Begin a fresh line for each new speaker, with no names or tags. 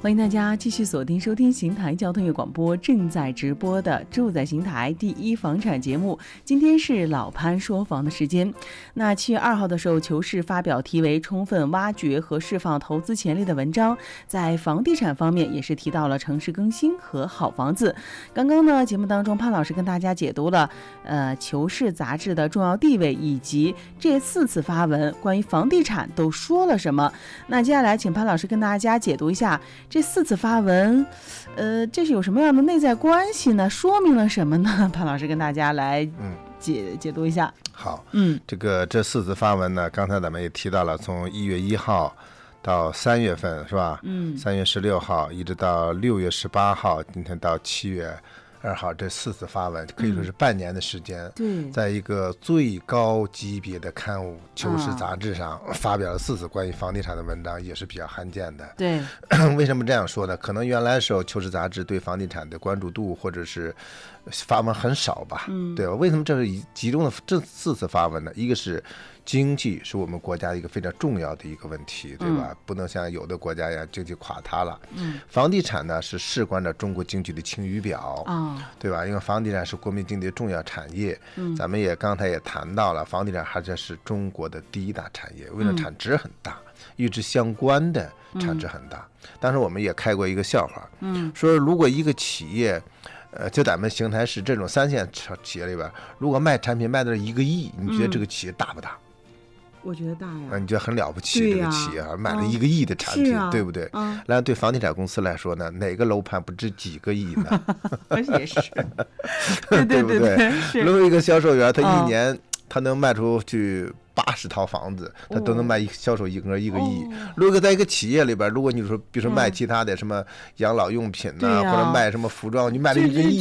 欢迎大家继续锁定收听邢台交通业广播正在直播的住在邢台第一房产节目。今天是老潘说房的时间。那7月2号的时候，求是发表题为充分挖掘和释放投资潜力的文章，在房地产方面也是提到了城市更新和好房子。刚刚呢，节目当中潘老师跟大家解读了求是杂志的重要地位，以及这4次发文关于房地产都说了什么。那接下来请潘老师跟大家解读一下这4次发文，这是有什么样的内在关系呢？说明了什么呢？潘老师跟大家来解读一下。
好，这4次发文呢，刚才咱们也提到了，从1月1号到3月份是吧？3月16号一直到6月18号，今天到7月2号，这4次发文可以说是半年的时间，在一个最高级别的刊物《求是》杂志上发表了4次关于房地产的文章，也是比较罕见的。
对，
为什么这样说呢？可能原来的时候，《求是》杂志对房地产的关注度或者是发文很少吧，对吧？为什么这是集中的这4次发文呢？一个是经济是我们国家一个非常重要的一个问题，对吧？不能像有的国家一样经济垮塌了。房地产呢是事关着中国经济的晴雨表，对吧？因为房地产是国民经济的重要产业，咱们也刚才也谈到了，房地产还是中国的第1大产业，为了产值很大，与之相关的产值很大。当时我们也开过一个笑话，说如果一个企业就咱们邢台市这种3线企业里边，如果卖产品卖到1个亿，你觉得这个企业大不大？
我觉得大呀。
你觉得很了不起，这个企业买了1个亿的产品，对不对？然后对房地产公司来说呢，哪个楼盘不值几个亿呢？
也是，对不对？
如果一个销售员，他一年他能卖出去80套房子，他都能销售1个亿。如果在一个企业里边，如果你说比如说卖其他的什么养老用品呐，或者卖什么服装，你卖了1个亿。